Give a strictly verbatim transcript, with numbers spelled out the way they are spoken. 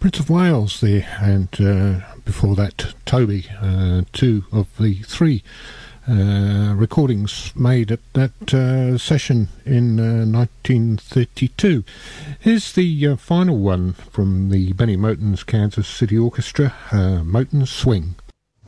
Prince of Wales there, and uh, before that Toby, uh, two of the three uh, recordings made at that uh, session in uh, nineteen thirty-two. Here's the uh, final one from the Benny Moten's Kansas City Orchestra, uh, Moten's Swing.